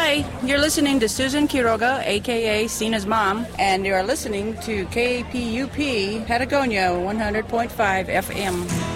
Hi, you're listening to Susan Quiroga, a.k.a. Sina's mom, and you are listening to KPUP Patagonia 100.5 FM.